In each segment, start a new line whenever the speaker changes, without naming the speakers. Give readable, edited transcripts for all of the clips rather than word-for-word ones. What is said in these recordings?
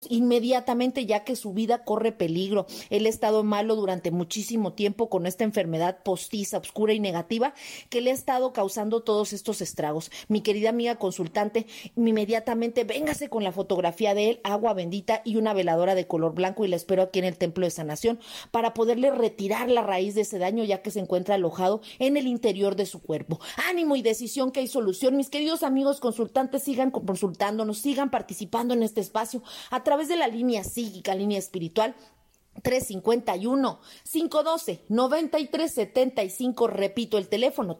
inmediatamente, ya que su vida corre peligro. Él ha estado malo durante muchísimo tiempo con esta enfermedad postiza, oscura y negativa que le ha estado causando todos estos estragos. Mi querida amiga consultante, inmediatamente véngase con la fotografía de él, agua bendita y una veladora de color blanco, y la espero aquí en el Templo de Sanación para poderle retirar la raíz de ese daño, ya que se encuentra alojado en el interior de su cuerpo. Ánimo y decisión, que hay solución. Mis queridos amigos consultantes, sigan consultándonos, sigan participando en este espacio a través de la línea psíquica, línea espiritual 351-512-9375. Repito el teléfono,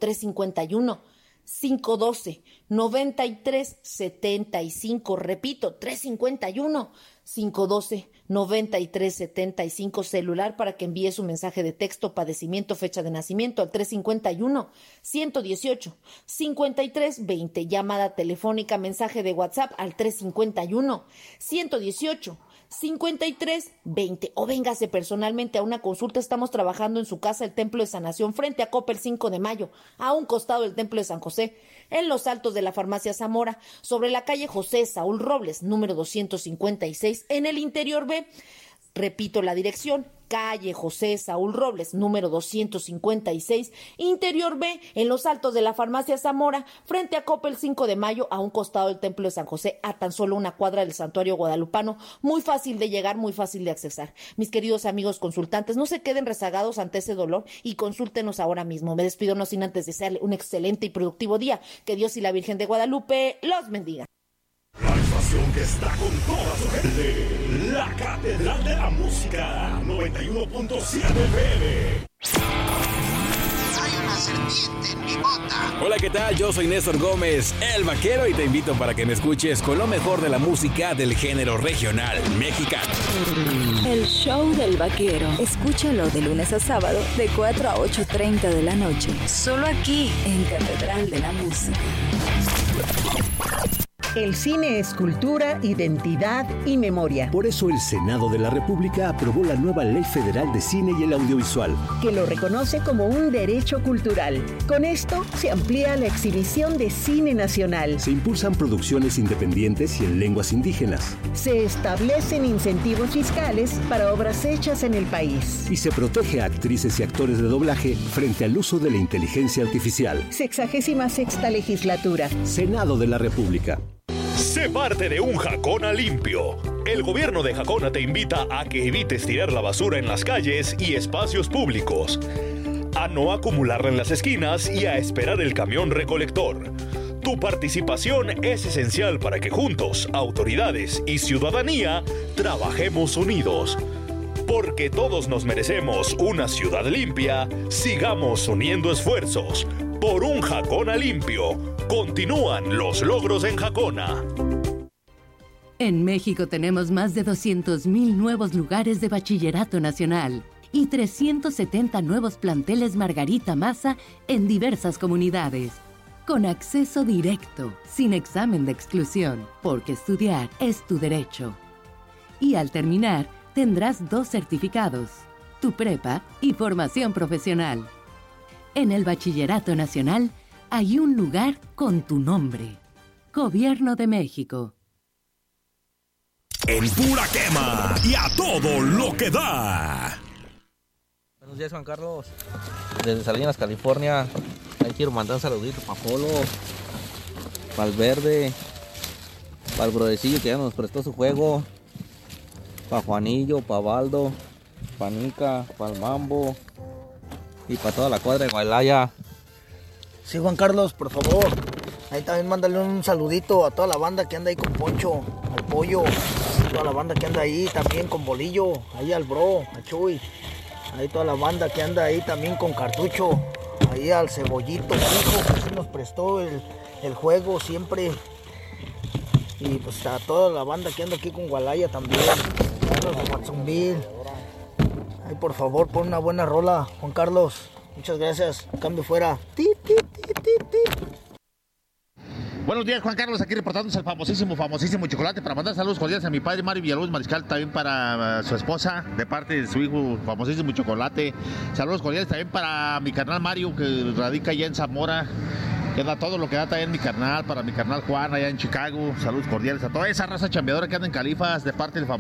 351-512-9375. Repito, 351-512-9375. Celular para que envíe su mensaje de texto, padecimiento, fecha de nacimiento al 351-118-5320. Llamada telefónica, mensaje de WhatsApp al 351-118-5320. O véngase personalmente a una consulta. Estamos trabajando en su casa, el Templo de Sanación, frente a Coppel 5 de Mayo, a un costado del Templo de San José, en los altos de la Farmacia Zamora, sobre la calle José Saúl Robles, número 256, en el interior B. Repito la dirección: calle José Saúl Robles, número 256, interior B, en los altos de la Farmacia Zamora, frente a Coppel 5 de Mayo, a un costado del Templo de San José, a tan solo una cuadra del Santuario Guadalupano. Muy fácil de llegar, muy fácil de accesar. Mis queridos amigos consultantes, no se queden rezagados ante ese dolor y consúltenos ahora mismo. Me despido no sin antes desearle un excelente y productivo día. Que Dios y la Virgen de Guadalupe los bendiga.
La estación que está con toda su gente, la Catedral de la Música, 91.7 FM.
Hay una serpiente en mi bota.
Hola, ¿qué tal? Yo soy Néstor Gómez, el vaquero, y te invito para que me escuches con lo mejor de la música del género regional mexicano.
El show del vaquero. Escúchalo de lunes a sábado, de 4 a 8:30 de la noche. Solo aquí, en Catedral de la Música.
El cine es cultura, identidad y memoria.
Por eso el Senado de la República aprobó la nueva Ley Federal de Cine y el Audiovisual,
que lo reconoce como un derecho cultural. Con esto se amplía la exhibición de cine nacional.
Se impulsan producciones independientes y en lenguas indígenas.
Se establecen incentivos fiscales para obras hechas en el país.
Y se protege a actrices y actores de doblaje frente al uso de la inteligencia artificial.
66ª legislatura.
Senado de la República.
Sé parte de un Jacona limpio. El gobierno de Jacona te invita a que evites tirar la basura en las calles y espacios públicos, a no acumularla en las esquinas y a esperar el camión recolector. Tu participación es esencial para que juntos, autoridades y ciudadanía, trabajemos unidos. Porque todos nos merecemos una ciudad limpia, sigamos uniendo esfuerzos. Por un Jacona limpio. Continúan los logros en Jacona.
En México tenemos más de 200,000 nuevos lugares de bachillerato nacional y 370 nuevos planteles Margarita Maza en diversas comunidades. Con acceso directo, sin examen de exclusión, porque estudiar es tu derecho. Y al terminar, tendrás 2 certificados, tu prepa y formación profesional. En el Bachillerato Nacional hay un lugar con tu nombre. Gobierno de México.
En pura quema y a todo lo que da.
Buenos días, Juan Carlos. Desde Salinas, California. Ahí quiero mandar un saludito para Polo, para el Verde, para el Brodecillo que ya nos prestó su juego, para Juanillo, para Baldo, para Nica, para el Mambo y para toda la cuadra de Guaylaya.
Sí, Juan Carlos, por favor. Ahí también mándale un saludito a toda la banda que anda ahí con Poncho, al Pollo, a toda la banda que anda ahí también con Bolillo, ahí al Bro, a Chuy, ahí toda la banda que anda ahí también con Cartucho, ahí al Cebollito, hijo, que sí nos prestó el juego siempre. Y pues a toda la banda que anda aquí con Gualaya también, a los de Watsonville. Ahí por favor, pon una buena rola, Juan Carlos. Muchas gracias. Cambio fuera.
Buenos días, Juan Carlos, aquí reportándose el famosísimo chocolate para mandar saludos cordiales a mi padre Mario Villalobos Mariscal, también para su esposa, de parte de su hijo, famosísimo chocolate. Saludos cordiales también para mi carnal Mario, que radica allá en Zamora, Que anda todo lo que da también mi carnal, para mi carnal Juan allá en Chicago. Saludos cordiales a toda esa raza chambeadora que anda en Califas de parte del